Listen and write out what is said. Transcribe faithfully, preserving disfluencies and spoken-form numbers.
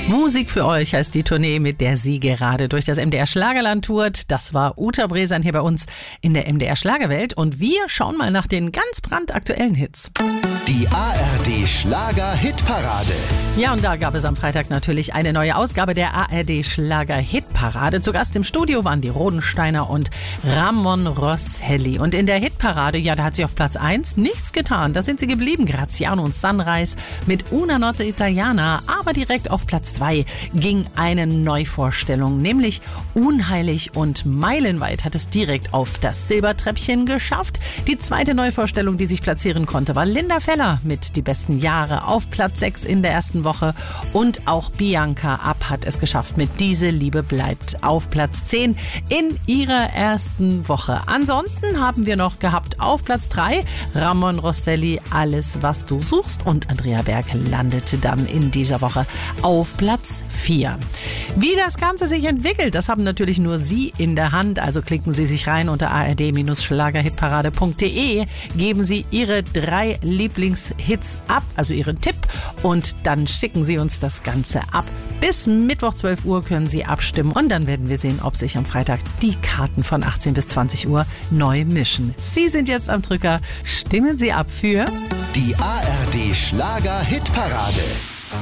Musik für euch heißt die Tournee, mit der sie gerade durch das M D R Schlagerland tourt. Das war Uta Bresan hier bei uns in der M D R Schlagerwelt. Und wir schauen mal nach den ganz brandaktuellen Hits. Die A R D Schlager Hitparade. Ja, und da gab es am Freitag natürlich eine neue Ausgabe der A R D Schlager Hitparade. Zu Gast im Studio waren die Rodensteiner und Ramon Rosselli. Und in der Hitparade, ja, da hat sie auf Platz eins nichts getan. Da sind sie geblieben, Graziano und Sunrise mit Una Notte Italiana. Aber direkt auf Platz zwei ging eine Neuvorstellung, nämlich Unheilig und Meilenweit hat es direkt auf das Silbertreppchen geschafft. Die zweite Neuvorstellung, die sich platzieren konnte, war Linda Feller mit Die besten Jahre auf Platz sechs in der ersten Woche. Und auch Bianca Ab hat es geschafft mit Diese Liebe bleibt auf Platz zehn in ihrer ersten Woche. Ansonsten haben wir noch gehabt auf Platz drei Ramon Rosselli, Alles, was du suchst, und Andrea Berg landete dann in dieser Woche auf Platz vier. Wie das Ganze sich entwickelt, das haben natürlich nur Sie in der Hand. Also klicken Sie sich rein unter a r d Schlager hitparade punkt d e, geben Sie Ihre drei Lieblingshits ab, also Ihren Tipp, und dann schicken Sie uns das Ganze ab. Bis Mittwoch zwölf Uhr können Sie abstimmen und dann werden wir sehen, ob sich am Freitag die Karten von achtzehn bis zwanzig Uhr neu mischen. Sie sind jetzt am Drücker. Stimmen Sie ab für die A R D Schlager Hitparade.